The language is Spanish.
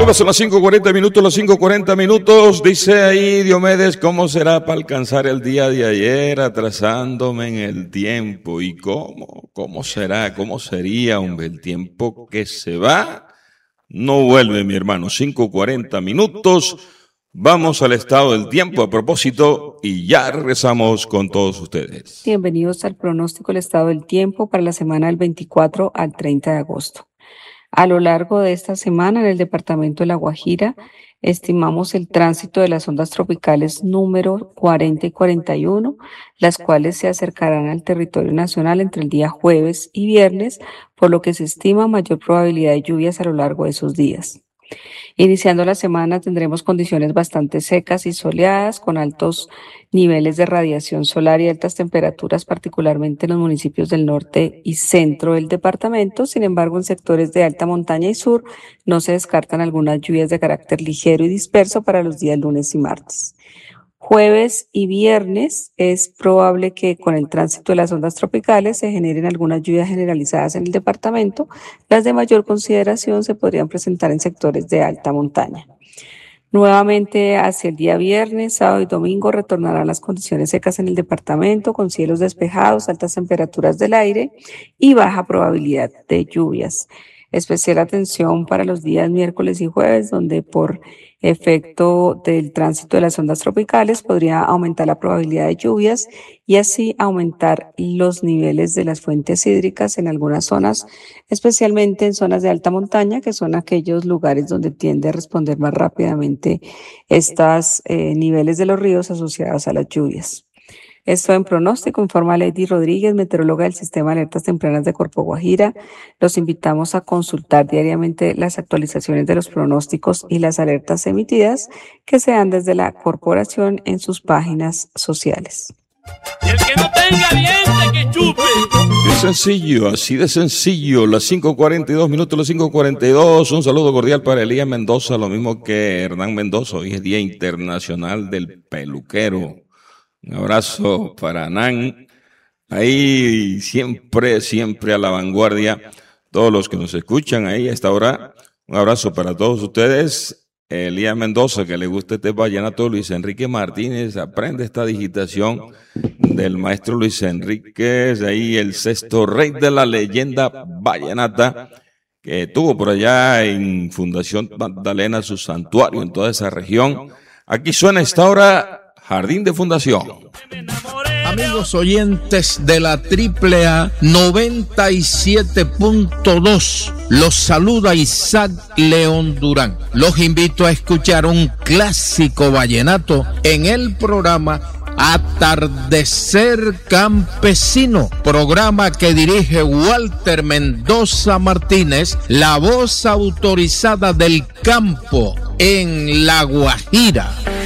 Son las 5:40 minutos, dice ahí Diomedes, ¿cómo será para alcanzar el día de ayer atrasándome en el tiempo? ¿Y cómo será, cómo sería, hombre, el tiempo que se va? No vuelve, mi hermano, 5:40 minutos, vamos al estado del tiempo a propósito y ya regresamos con todos ustedes. Bienvenidos al pronóstico del estado del tiempo para la semana del 24 al 30 de agosto. A lo largo de esta semana en el departamento de La Guajira estimamos el tránsito de las ondas tropicales número 40 y 41, las cuales se acercarán al territorio nacional entre el día jueves y viernes, por lo que se estima mayor probabilidad de lluvias a lo largo de esos días. Iniciando la semana tendremos condiciones bastante secas y soleadas, con altos niveles de radiación solar y altas temperaturas, particularmente en los municipios del norte y centro del departamento. Sin embargo, en sectores de alta montaña y sur no se descartan algunas lluvias de carácter ligero y disperso para los días lunes y martes. Jueves y viernes es probable que con el tránsito de las ondas tropicales se generen algunas lluvias generalizadas en el departamento. Las de mayor consideración se podrían presentar en sectores de alta montaña. Nuevamente hacia el día viernes, sábado y domingo retornarán las condiciones secas en el departamento, con cielos despejados, altas temperaturas del aire y baja probabilidad de lluvias. Especial atención para los días miércoles y jueves, donde por efecto del tránsito de las ondas tropicales podría aumentar la probabilidad de lluvias y así aumentar los niveles de las fuentes hídricas en algunas zonas, especialmente en zonas de alta montaña, que son aquellos lugares donde tiende a responder más rápidamente estos niveles de los ríos asociados a las lluvias. Esto en pronóstico, informa Lady Rodríguez, meteoróloga del Sistema de Alertas Tempranas de Corpo Guajira. Los invitamos a consultar diariamente las actualizaciones de los pronósticos y las alertas emitidas que se dan desde la corporación en sus páginas sociales. Y el que no tenga dientes, que chupe. Es sencillo, así de sencillo. Las 5:42 minutos, las 5:42. Un saludo cordial para Elías Mendoza, lo mismo que Hernán Mendoza. Hoy es Día Internacional del Peluquero. Un abrazo para Nan, ahí siempre a la vanguardia. Todos los que nos escuchan ahí a esta hora, un abrazo para todos ustedes. Elías Mendoza, que le gusta este vallenato, Luis Enrique Martínez, aprende esta digitación del maestro Luis Enrique, ahí el sexto rey de la leyenda vallenata, que tuvo por allá en Fundación Magdalena su santuario en toda esa región. Aquí suena a esta hora Jardín de Fundación. Amigos oyentes de la AAA 97.2, los saluda Isaac León Durán. Los invito a escuchar un clásico vallenato en el programa Atardecer Campesino, programa que dirige Walter Mendoza Martínez, la voz autorizada del campo en La Guajira.